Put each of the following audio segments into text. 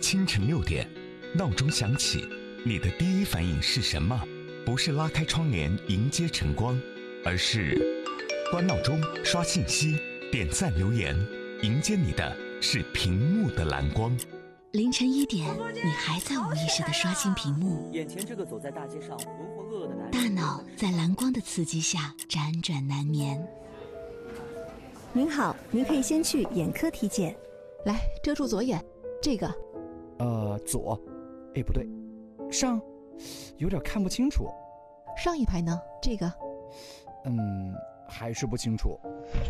清晨6点，闹钟响起，你的第一反应是什么？不是拉开窗帘迎接晨光，而是关闹钟、刷信息、点赞留言，迎接你的是屏幕的蓝光。 凌晨1点，你还在无意识地刷新屏幕， 眼前这个走在大街上浑浑噩噩的男人， 大脑在蓝光的刺激下辗转难眠。 您好，您可以先去眼科体检。 来，遮住左眼，这个。 左，不对，上，有点看不清楚。 上一排呢？这个。 还是不清楚。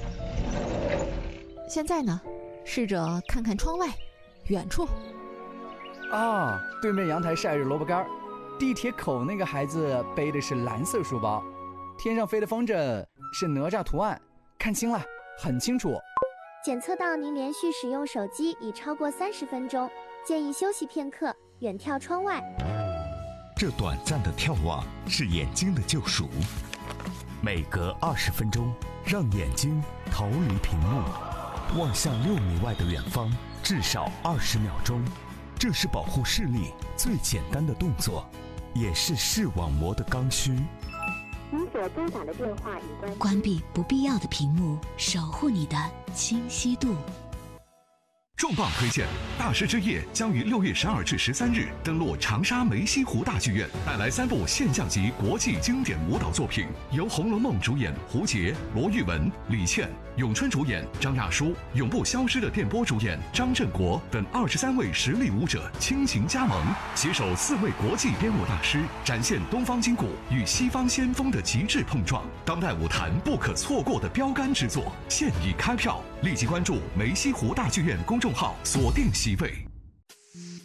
现在呢？试着看看窗外，远处。 啊，对面阳台晒着萝卜干，地铁口那个孩子背的是蓝色书包，天上飞的风筝是哪吒图案，看清了，很清楚。 检测到您连续使用手机已超过30分钟，建议休息片刻，远眺窗外。 这短暂的眺望是眼睛的救赎，每隔20分钟，让眼睛逃离屏幕，望向6米外的远方，至少20秒钟。这是保护视力最简单的动作，也是视网膜的刚需。 您所拨打的电话已关闭不必要的屏幕，守护你的清晰度。 重磅推荐，大师之夜将于6月12至13日登陆长沙梅溪湖大剧院，带来3部现象级国际经典舞蹈作品，由《红楼梦》主演胡洁、罗玉雯、李倩，咏春主演张亚舒，永不消失的电波主演张振国等23位实力舞者倾情加盟，携手4位国际编舞大师，展现东方筋骨与西方先锋的极致碰撞，当代舞坛不可错过的标杆之作。现已开票，立即关注梅溪湖大剧院公众号，锁定席位。